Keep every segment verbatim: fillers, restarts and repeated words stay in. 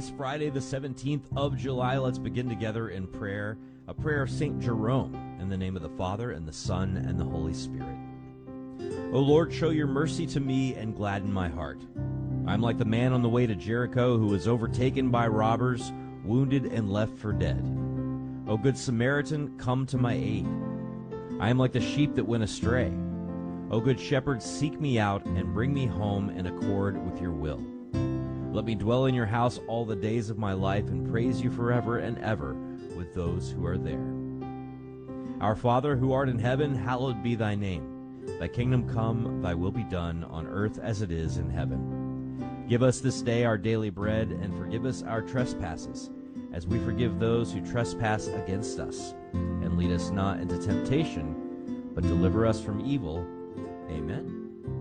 is Friday, the seventeenth of July. Let's begin together in prayer, a prayer of Saint Jerome, in the name of the Father, and the Son, and the Holy Spirit. O Lord, show your mercy to me and gladden my heart. I am like the man on the way to Jericho who was overtaken by robbers, wounded, and left for dead. O good Samaritan, come to my aid. I am like the sheep that went astray. O good shepherd, seek me out and bring me home in accord with your will. Let me dwell in your house all the days of my life and praise you forever and ever with those who are there. Our Father, who art in heaven, hallowed be thy name. Thy kingdom come, thy will be done, on earth as it is in heaven. Give us this day our daily bread, and forgive us our trespasses, as we forgive those who trespass against us. And lead us not into temptation, but deliver us from evil. Amen.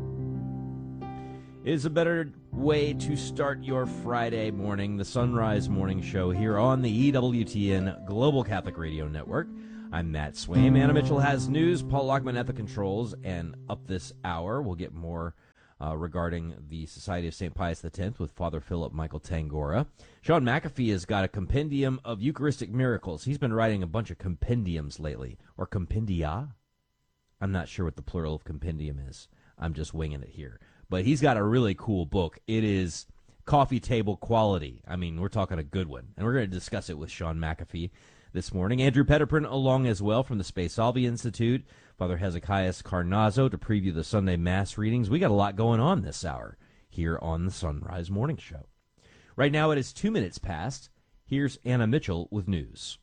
It is a better way to start your Friday morning, the Sunrise Morning Show here on the E W T N Global Catholic Radio Network. I'm Matt Swaim. Anna Mitchell has news. Paul Lockman at the controls. And up this hour, we'll get more uh, regarding the Society of Saint Pius X with Father Philip Michael Tangora. Sean McAfee has got a compendium of Eucharistic miracles. He's been writing a bunch of compendiums lately. Or compendia? I'm not sure what the plural of compendium is. I'm just winging it here. But he's got a really cool book. It is coffee table quality. I mean, we're talking a good one. And we're going to discuss it with Sean McAfee this morning. Andrew Petterprin along as well from the Spe Salvi Institute. Father Hezekiah Carnazzo to preview the Sunday Mass readings. We got a lot going on this hour here on the Sunrise Morning Show. Right now it is two minutes past. Here's Anna Mitchell with news.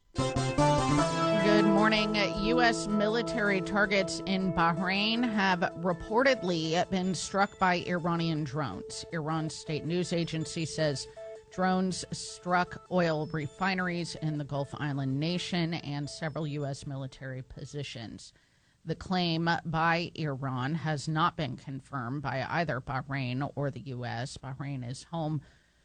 Good morning. U S military targets in Bahrain have reportedly been struck by Iranian drones. Iran's state news agency says drones struck oil refineries in the Gulf Island nation and several U S military positions. The claim by Iran has not been confirmed by either Bahrain or the U S. Bahrain is home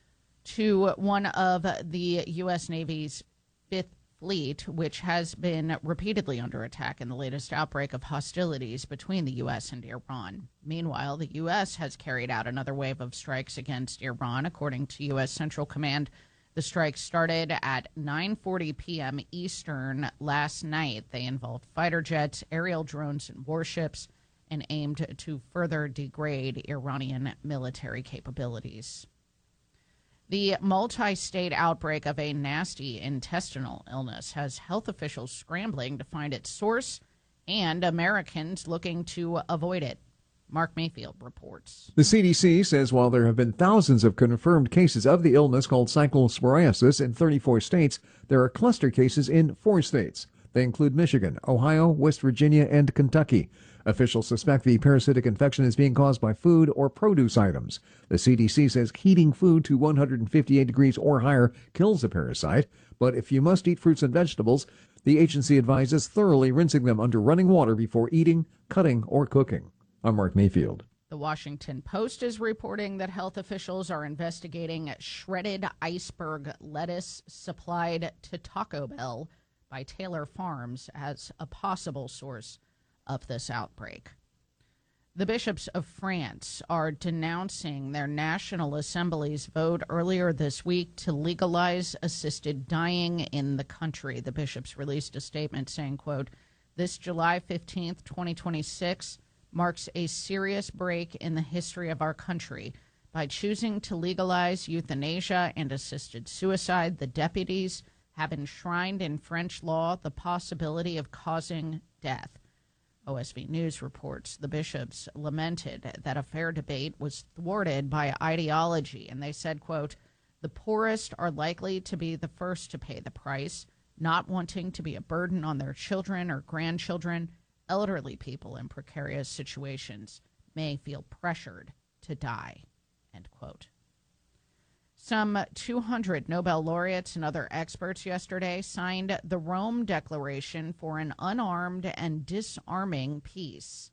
to one of the U S Navy's fifth fleet, which has been repeatedly under attack in the latest outbreak of hostilities between the U S and Iran. Meanwhile, the U S has carried out another wave of strikes against Iran. According to U S Central Command, the strikes started at nine forty p.m. Eastern last night. They involved fighter jets, aerial drones, and warships, and aimed to further degrade Iranian military capabilities. The multi-state outbreak of a nasty intestinal illness has health officials scrambling to find its source and Americans looking to avoid it. Mark Mayfield reports. The C D C says while there have been thousands of confirmed cases of the illness called cyclosporiasis in thirty-four states, there are cluster cases in four states. They include Michigan, Ohio, West Virginia, and Kentucky. Officials suspect the parasitic infection is being caused by food or produce items. The C D C says heating food to one hundred fifty-eight degrees or higher kills the parasite, but if you must eat fruits and vegetables, the agency advises thoroughly rinsing them under running water before eating, cutting, or cooking. I'm Mark Mayfield. The Washington Post is reporting that health officials are investigating shredded iceberg lettuce supplied to Taco Bell by Taylor Farms as a possible source of this outbreak. The bishops of France are denouncing their National Assembly's vote earlier this week to legalize assisted dying in the country. The bishops released a statement saying, quote, "This July fifteenth, twenty twenty-six marks a serious break in the history of our country. By choosing to legalize euthanasia and assisted suicide, the deputies have enshrined in French law the possibility of causing death." O S V News reports the bishops lamented that a fair debate was thwarted by ideology, and they said, quote, "The poorest are likely to be the first to pay the price, not wanting to be a burden on their children or grandchildren. Elderly people in precarious situations may feel pressured to die," end quote. Some two hundred Nobel laureates and other experts yesterday signed the Rome Declaration for an Unarmed and Disarming Peace.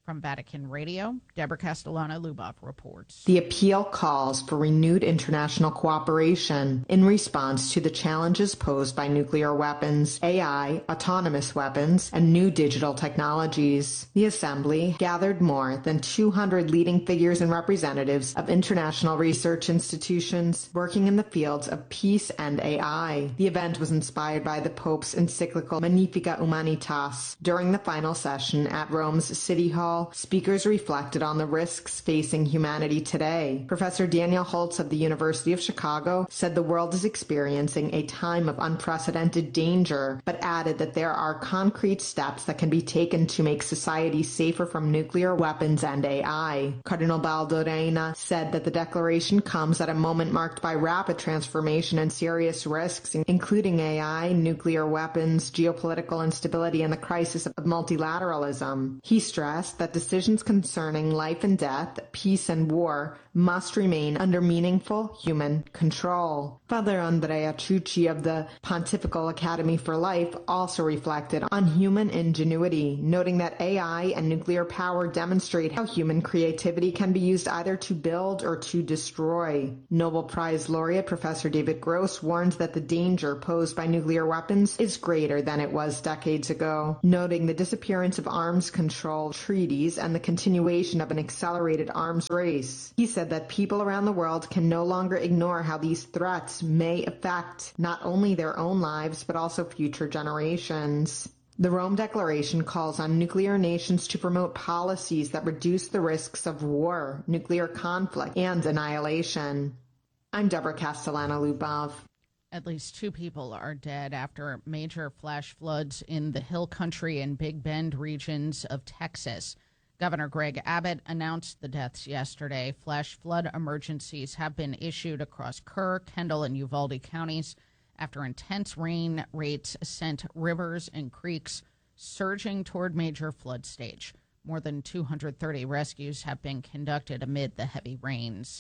From Vatican Radio, Deborah Castellano-Lubov reports. The appeal calls for renewed international cooperation in response to the challenges posed by nuclear weapons, A I, autonomous weapons, and new digital technologies. The Assembly gathered more than two hundred leading figures and representatives of international research institutions working in the fields of peace and A I. The event was inspired by the Pope's encyclical Magnificat Humanitas. During the final session at Rome's City Hall, speakers reflected on the risks facing humanity today. Professor Daniel Holtz of the University of Chicago said the world is experiencing a time of unprecedented danger, but added that there are concrete steps that can be taken to make society safer from nuclear weapons and A I. Cardinal Baldorena said that the declaration comes at a moment marked by rapid transformation and serious risks, including A I, nuclear weapons, geopolitical instability, and the crisis of multilateralism. He stressed that decisions concerning life and death, peace and war must remain under meaningful human control. Father Andrea Ciucci of the Pontifical Academy for Life also reflected on human ingenuity, noting that A I and nuclear power demonstrate how human creativity can be used either to build or to destroy. Nobel Prize laureate Professor David Gross warns that the danger posed by nuclear weapons is greater than it was decades ago, noting the disappearance of arms control treaties and the continuation of an accelerated arms race. He said that people around the world can no longer ignore how these threats may affect not only their own lives but also future generations. The Rome Declaration calls on nuclear nations to promote policies that reduce the risks of war, nuclear conflict, and annihilation. I'm Deborah Castellano-Lubov. At least two people are dead after major flash floods in the Hill Country and Big Bend regions of Texas. Governor Greg Abbott announced the deaths yesterday. Flash flood emergencies have been issued across Kerr, Kendall, and Uvalde counties after intense rain rates sent rivers and creeks surging toward major flood stage. More than two hundred thirty rescues have been conducted amid the heavy rains.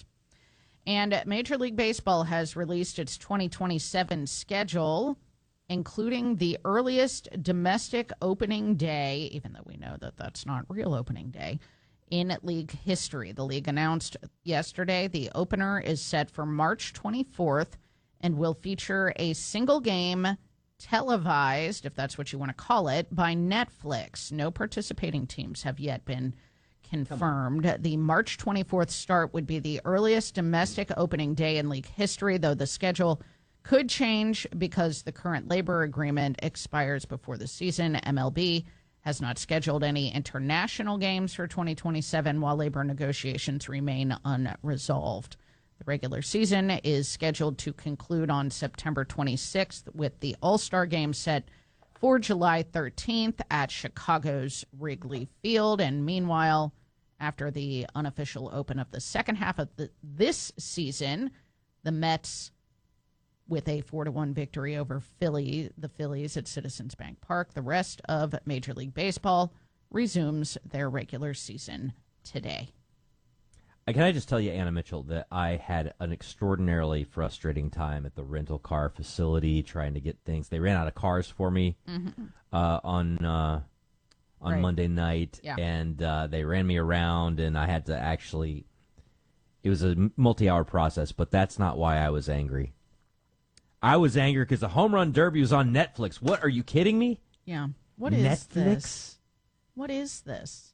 And Major League Baseball has released its twenty twenty-seven schedule, including the earliest domestic opening day, even though we know that that's not real opening day, in league history. The league announced yesterday the opener is set for March twenty-fourth and will feature a single game televised, if that's what you want to call it, by Netflix. No participating teams have yet been confirmed. The March twenty-fourth start would be the earliest domestic opening day in league history, though the schedule could change because the current labor agreement expires before the season. M L B has not scheduled any international games for twenty twenty-seven while labor negotiations remain unresolved. The regular season is scheduled to conclude on September twenty-sixth with the All-Star Game set for July thirteenth at Chicago's Wrigley Field. And meanwhile, after the unofficial open of the second half of the, this season, the Mets, with a four to one victory over Philly, the Phillies at Citizens Bank Park, the rest of Major League Baseball resumes their regular season today. Can I just tell you, Anna Mitchell, that I had an extraordinarily frustrating time at the rental car facility trying to get things. They ran out of cars for me mm-hmm. uh, on uh, on right. Monday night, yeah. and uh, they ran me around, and I had to actually. It was a multi-hour process, but that's not why I was angry. I was angry because the Home Run Derby was on Netflix. What, are you kidding me? Yeah. What is Netflix? this? What is this?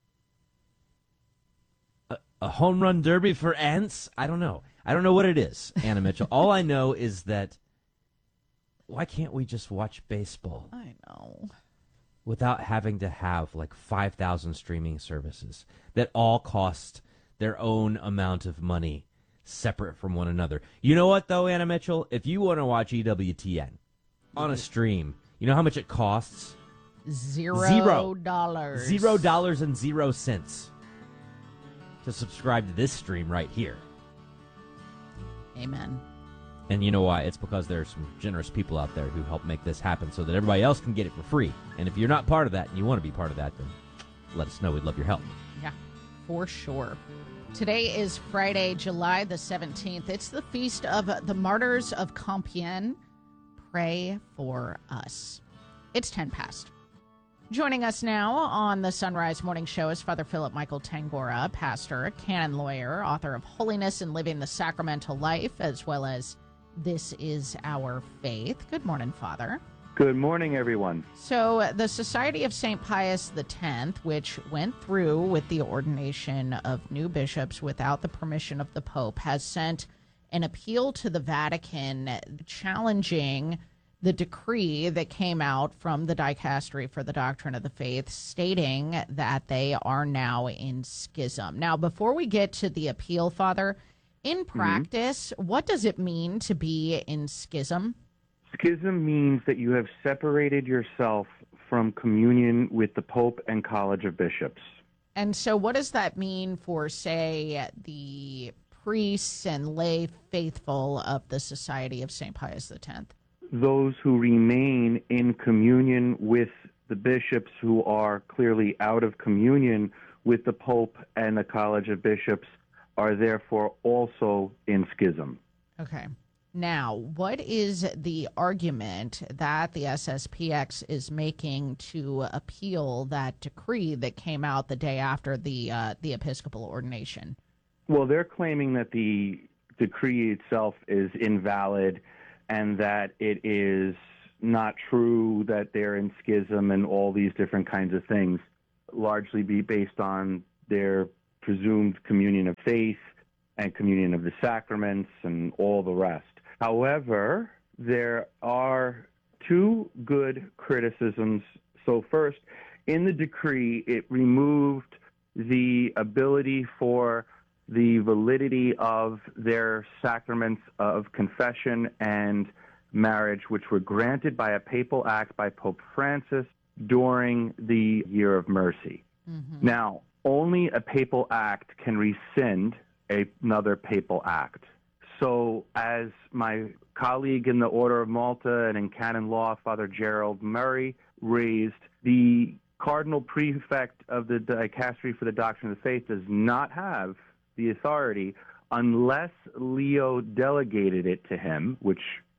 A, a Home Run Derby for ants? I don't know. I don't know what it is, Anna Mitchell. All I know is that why can't we just watch baseball? I know. Without having to have like five thousand streaming services that all cost their own amount of money, separate from one another. You know what, though, Anna Mitchell? If you want to watch E W T N on a stream, you know how much it costs? Zero, zero dollars. Zero dollars and zero cents to subscribe to this stream right here. Amen. And you know why? It's because there's some generous people out there who help make this happen so that everybody else can get it for free. And if you're not part of that and you want to be part of that, then let us know. We'd love your help. Yeah, for sure. Today is Friday, July the seventeenth. It's the feast of the Martyrs of Compiègne. Pray for us. It's ten past. Joining us now on the Sunrise Morning Show is Father Philip Michael Tangora, pastor, canon lawyer, author of Holiness and Living the Sacramental Life, as well as This Is Our Faith. Good morning, Father. Good morning, everyone. So the Society of Saint Pius X, which went through with the ordination of new bishops without the permission of the Pope, has sent an appeal to the Vatican challenging the decree that came out from the Dicastery for the Doctrine of the Faith, stating that they are now in schism. Now, before we get to the appeal, Father, in practice, mm-hmm. what does it mean to be in schism? Schism means that you have separated yourself from communion with the Pope and College of Bishops. And so what does that mean for, say, the priests and lay faithful of the Society of Saint Pius X? Those who remain in communion with the bishops who are clearly out of communion with the Pope and the College of Bishops are therefore also in schism. Okay. Now, what is the argument that the S S P X is making to appeal that decree that came out the day after the uh, the Episcopal ordination? Well, they're claiming that the decree itself is invalid and that it is not true that they're in schism and all these different kinds of things, largely be based on their presumed communion of faith and communion of the sacraments and all the rest. However, there are two good criticisms. So first, in the decree, it removed the ability for the validity of their sacraments of confession and marriage, which were granted by a papal act by Pope Francis during the Year of Mercy. Mm-hmm. Now, only a papal act can rescind a, another papal act. So as my colleague in the Order of Malta and in canon law, Father Gerald Murray, raised, the Cardinal Prefect of the Dicastery for the Doctrine of the Faith does not have the authority unless Leo delegated it to him, which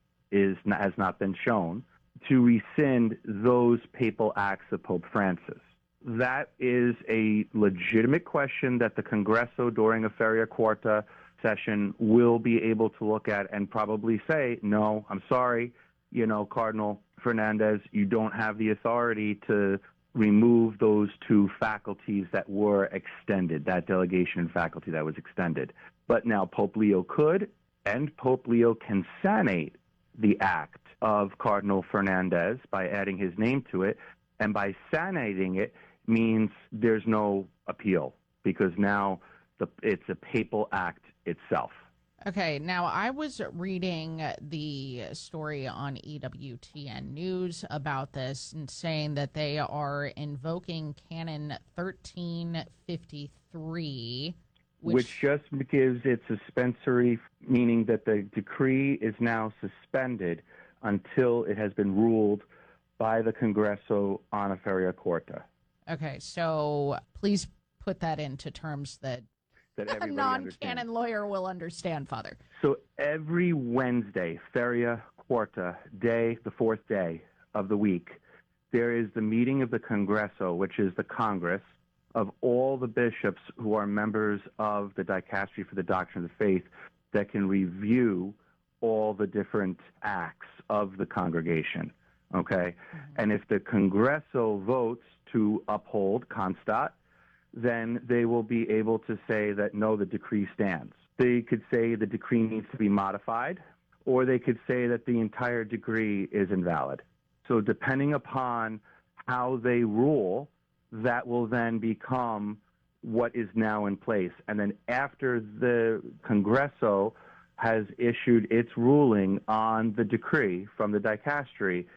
is has not been shown, to rescind those papal acts of Pope Francis. That is a legitimate question that the Congresso during a Feria Quarta session will be able to look at and probably say, no, I'm sorry, you know, Cardinal Fernandez, you don't have the authority to remove those two faculties that were extended, that delegation and faculty that was extended. But now Pope Leo could, and Pope Leo can sanate the act of Cardinal Fernandez by adding his name to it, and by sanating it means there's no appeal, because now the, it's a papal act itself. Okay, now I was reading the story on E W T N News about this and saying that they are invoking Canon thirteen fifty-three, which, which just gives it suspensory, meaning that the decree is now suspended until it has been ruled by the Congresso on a Feria Quarta. Okay, so please put that into terms that that a non-canon lawyer will understand, Father. So every Wednesday, Feria Quarta, day, the fourth day of the week, there is the meeting of the Congresso, which is the Congress of all the bishops who are members of the Dicastery for the Doctrine of the Faith that can review all the different acts of the congregation, okay? Mm-hmm. And if the Congresso votes to uphold constat, then they will be able to say that, no, the decree stands. They could say the decree needs to be modified, or they could say that the entire decree is invalid. So depending upon how they rule, that will then become what is now in place. And then after the Congresso has issued its ruling on the decree from the Dicastery,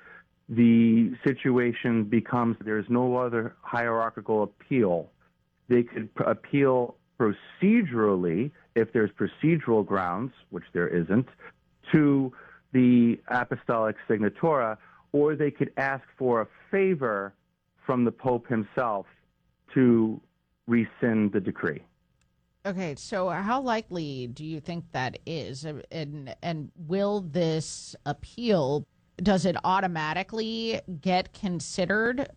the situation becomes there's no other hierarchical appeal. They could p- appeal procedurally, if there's procedural grounds, which there isn't, to the Apostolic Signatura, or they could ask for a favor from the Pope himself to rescind the decree. Okay, so how likely do you think that is? And, and will this appeal, does it automatically get considered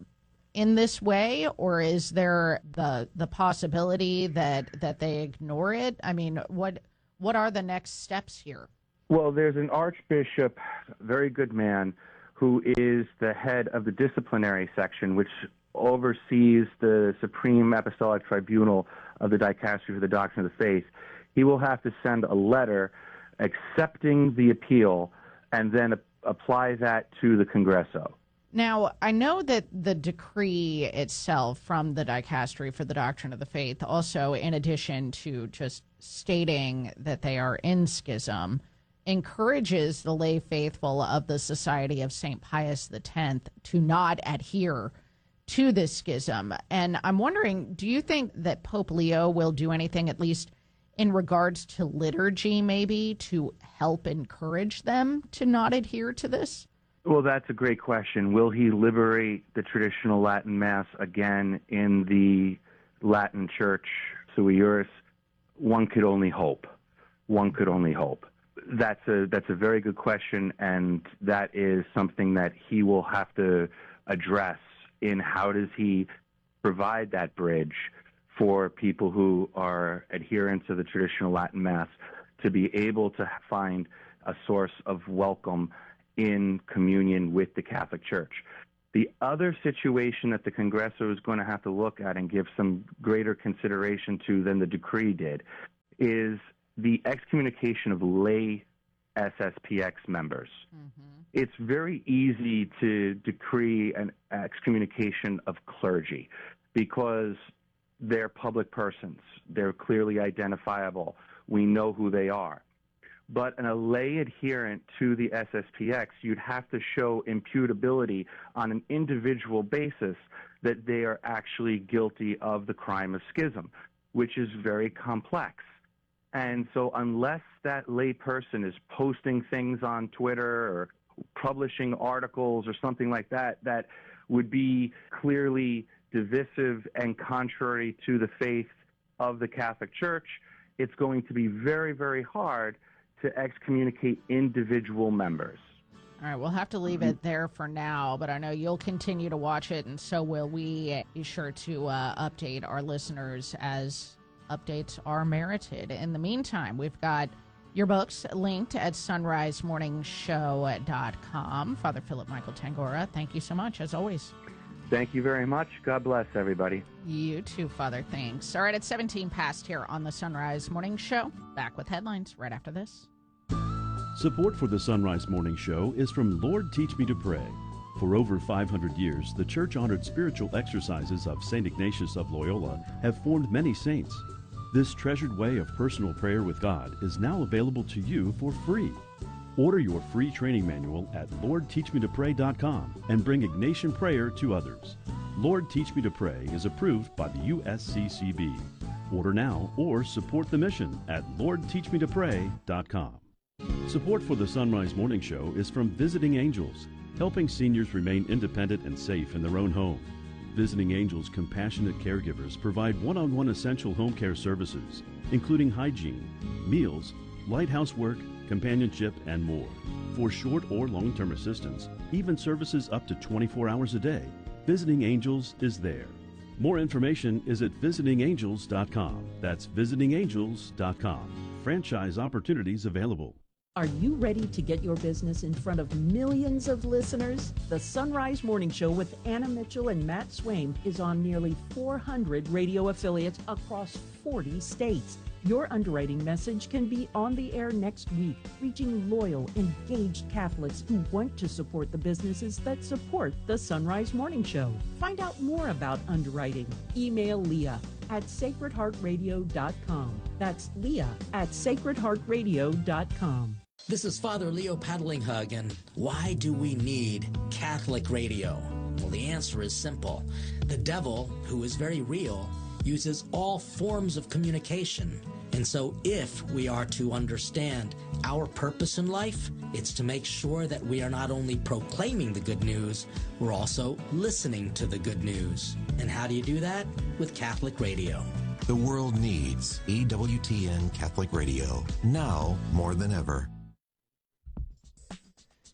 in this way, or is there the the possibility that that they ignore it? I mean, what what are the next steps here? Well, there's an archbishop, very good man, who is the head of the disciplinary section, which oversees the Supreme Apostolic Tribunal of the Dicastery for the Doctrine of the Faith. He will have to send a letter accepting the appeal and then a- apply that to the Congresso. Now, I know that the decree itself from the Dicastery for the Doctrine of the Faith, also in addition to just stating that they are in schism, encourages the lay faithful of the Society of Saint Pius X to not adhere to this schism. And I'm wondering, do you think that Pope Leo will do anything, at least in regards to liturgy, maybe, to help encourage them to not adhere to this? Well, that's a great question. Will he liberate the traditional Latin Mass again in the Latin Church, sui juris? One could only hope. One could only hope. That's a that's a very good question, and that is something that he will have to address in how does he provide that bridge for people who are adherents of the traditional Latin Mass to be able to find a source of welcome in communion with the Catholic Church. The other situation that the Congresso is going to have to look at and give some greater consideration to than the decree did is the excommunication of lay S S P X members. Mm-hmm. It's very easy to decree an excommunication of clergy because they're public persons. They're clearly identifiable. We know who they are. But in a lay adherent to the S S P X, you'd have to show imputability on an individual basis that they are actually guilty of the crime of schism, which is very complex. And so unless that lay person is posting things on Twitter or publishing articles or something like that that would be clearly divisive and contrary to the faith of the Catholic Church, it's going to be very, very hard to excommunicate individual members. All right, we'll have to leave it there for now, but I know you'll continue to watch it, and so will we. Be sure to uh, update our listeners as updates are merited. In the meantime, we've got your books linked at sunrise morning show dot com. Father Philip Michael Tangora, thank you so much, as always. Thank you very much. God bless everybody. You too, Father. Thanks. All right, it's seventeen past here on the Sunrise Morning Show. Back with headlines right after this. Support for the Sunrise Morning Show is from Lord Teach Me to Pray. For over five hundred years, the church-honored spiritual exercises of Saint Ignatius of Loyola have formed many saints. This treasured way of personal prayer with God is now available to you for free. Order your free training manual at lord teach me to pray dot com and bring Ignatian prayer to others. Lord Teach Me to Pray is approved by the U S C C B. Order now or support the mission at lord teach me to pray dot com. Support for the Sunrise Morning Show is from Visiting Angels, helping seniors remain independent and safe in their own home. Visiting Angels compassionate caregivers provide one-on-one essential home care services, including hygiene, meals, light housework, companionship, and more. For short or long-term assistance, even services up to twenty-four hours a day, Visiting Angels is there. More information is at visiting angels dot com. That's visiting angels dot com. Franchise opportunities available. Are you ready to get your business in front of millions of listeners? The Sunrise Morning Show with Anna Mitchell and Matt Swaim is on nearly four hundred radio affiliates across forty states. Your underwriting message can be on the air next week, reaching loyal, engaged Catholics who want to support the businesses that support the Sunrise Morning Show. Find out more about underwriting. Email Leah at sacred heart radio dot com. That's Leah at sacred heart radio dot com. This is Father Leo Paddlinghug, and why do we need Catholic radio? Well, the answer is simple. The devil, who is very real, uses all forms of communication. And so if we are to understand our purpose in life, it's to make sure that we are not only proclaiming the good news, we're also listening to the good news. And how do you do that? With Catholic radio. The world needs E W T N Catholic Radio, now more than ever.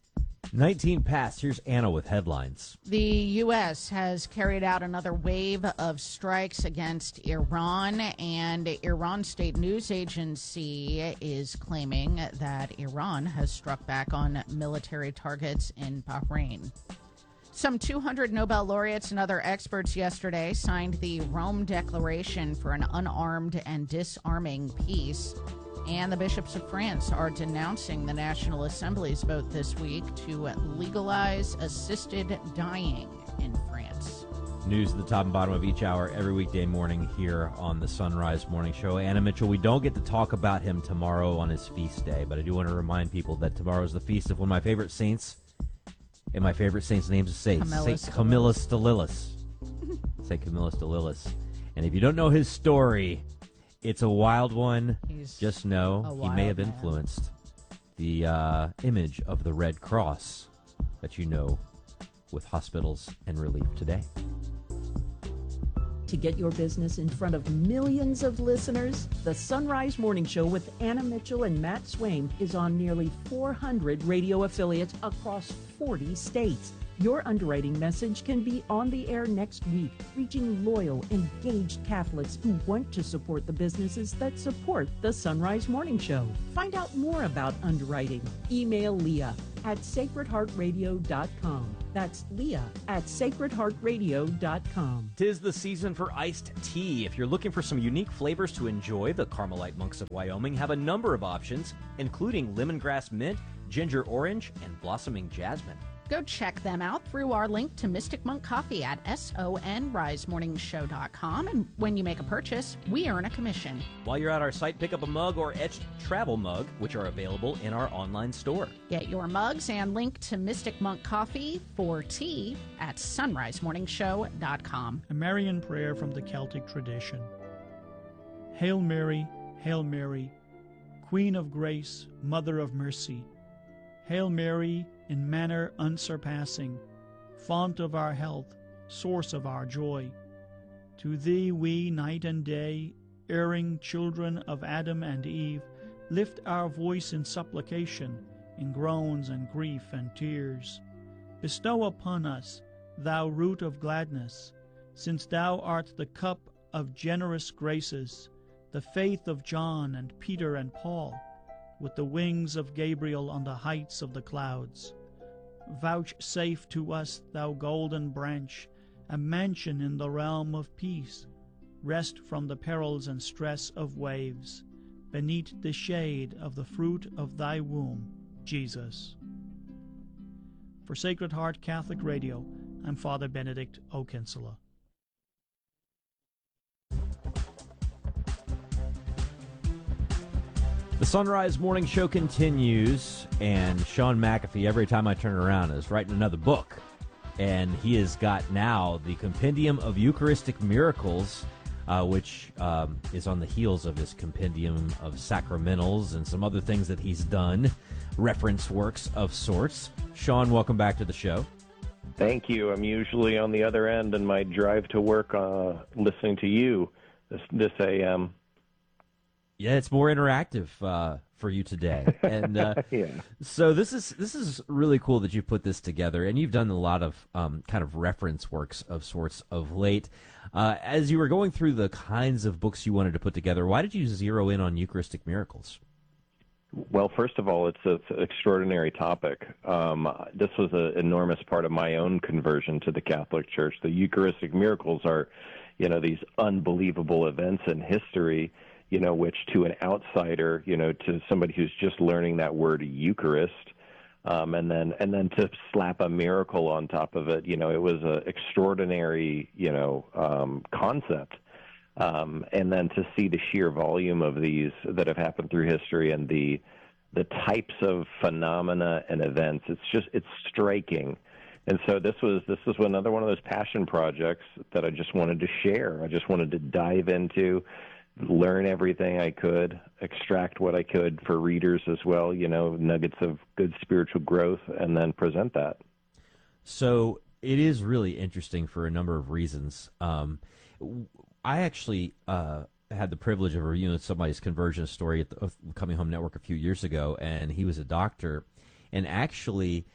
nineteen past. Here's Anna with headlines. The U S has carried out another wave of strikes against Iran, and Iran State News Agency is claiming that Iran has struck back on military targets in Bahrain. Some two hundred Nobel laureates and other experts yesterday signed the Rome Declaration for an Unarmed and Disarming Peace. And the bishops of France are denouncing the National Assembly's vote this week to legalize assisted dying in France. News at the top and bottom of each hour every weekday morning here on the Sunrise Morning Show. Anna Mitchell, we don't get to talk about him tomorrow on his feast day, but I do want to remind people that tomorrow is the feast of one of my favorite saints. And my favorite saint's name is Saint Camillus Stililis. Saint Camillus Stililis. And if you don't know his story, it's a wild one. He's Just know he may have man. influenced the uh, image of the Red Cross that you know with hospitals and relief today. To get your business in front of millions of listeners, the Sunrise Morning Show with Anna Mitchell and Matt Swaim is on nearly four hundred radio affiliates across forty states. Your underwriting message can be on the air next week, reaching loyal, engaged Catholics who want to support the businesses that support the Sunrise Morning Show. Find out more about underwriting. Email Leah at sacred heart radio dot com. That's Leah at sacred heart radio dot com. Tis the season for iced tea. If you're looking for some unique flavors to enjoy, the Carmelite Monks of Wyoming have a number of options, including lemongrass mint, ginger orange, and blossoming jasmine. Go check them out through our link to Mystic Monk Coffee at sonrise morning show dot com. And when you make a purchase, we earn a commission. While you're at our site, pick up a mug or etched travel mug, which are available in our online store. Get your mugs and link to Mystic Monk Coffee for tea at sunrise morning show dot com. A Marian prayer from the Celtic tradition. Hail Mary, Hail Mary, Queen of Grace, Mother of Mercy. Hail Mary, in manner unsurpassing, font of our health, source of our joy. To thee we, night and day, erring children of Adam and Eve, lift our voice in supplication, in groans and grief and tears. Bestow upon us, thou root of gladness, since thou art the cup of generous graces, the faith of John and Peter and Paul, with the wings of Gabriel on the heights of the clouds. Vouchsafe to us, thou golden branch, a mansion in the realm of peace, rest from the perils and stress of waves, beneath the shade of the fruit of thy womb, Jesus. For Sacred Heart Catholic Radio, I'm Father Benedict O'Kinsella. The Sunrise Morning Show continues, and Sean McAfee, every time I turn around, is writing another book. And he has got now the Compendium of Eucharistic Miracles, uh, which um, is on the heels of his Compendium of Sacramentals and some other things that he's done, reference works of sorts. Sean, welcome back to the show. Thank you. I'm usually on the other end in my drive to work uh, listening to you this, this A M. Yeah, it's more interactive uh, for you today, and uh, yeah. So this is this is really cool that you put this together, and you've done a lot of um, kind of reference works of sorts of late. Uh, as you were going through the kinds of books you wanted to put together, why did you zero in on Eucharistic miracles? Well, first of all, it's, a, it's an extraordinary topic. Um, this was an enormous part of my own conversion to the Catholic Church. The Eucharistic miracles are, you know, these unbelievable events in history, you know, which to an outsider, you know, to somebody who's just learning that word Eucharist, um, and then and then to slap a miracle on top of it, you know, it was an extraordinary, you know, um, concept. Um, and then to see the sheer volume of these that have happened through history and the the types of phenomena and events, it's just it's striking. And so this was this was another one of those passion projects that I just wanted to share. I just wanted to dive into, learn everything I could, extract what I could for readers as well, you know, nuggets of good spiritual growth, and then present that. So it is really interesting for a number of reasons. Um, I actually uh, had the privilege of reviewing somebody's conversion story at the Coming Home Network a few years ago, and he was a doctor, and actually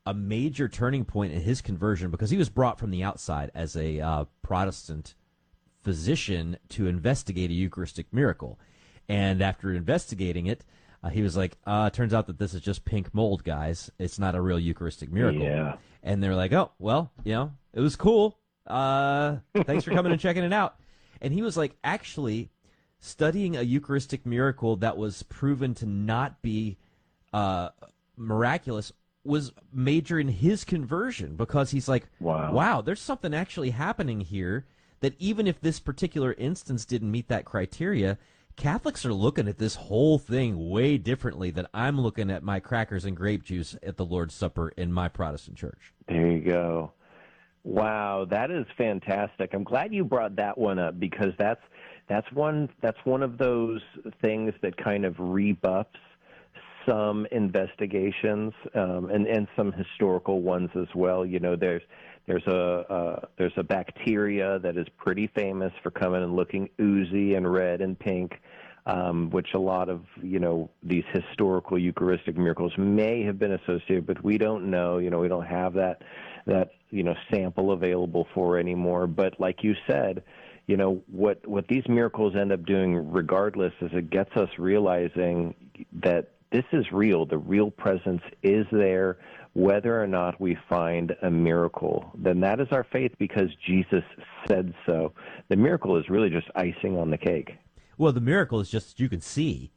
a major turning point in his conversion because he was brought from the outside as a uh, Protestant physician to investigate a Eucharistic miracle. And after investigating it, uh, he was like, uh, turns out that this is just pink mold, guys. It's not a real Eucharistic miracle. Yeah. And they're like, oh, well, you know, it was cool. Uh, thanks for coming and checking it out. And he was like, actually, studying a Eucharistic miracle that was proven to not be uh, miraculous was major in his conversion because he's like, wow. wow, there's something actually happening here that even if this particular instance didn't meet that criteria, Catholics are looking at this whole thing way differently than I'm looking at my crackers and grape juice at the Lord's Supper in my Protestant church. There you go. Wow, that is fantastic. I'm glad you brought that one up because that's that's one that's one of those things that kind of rebuffs some investigations um, and and some historical ones as well. You know, there's there's a uh, there's a bacteria that is pretty famous for coming and looking oozy and red and pink, um, which a lot of you know these historical Eucharistic miracles may have been associated with. We don't know. You know, we don't have that that you know sample available for anymore. But like you said, you know what what these miracles end up doing, regardless, is it gets us realizing that this is real. The real presence is there, whether or not we find a miracle. Then that is our faith because Jesus said so. The miracle is really just icing on the cake. Well, the miracle is just you can see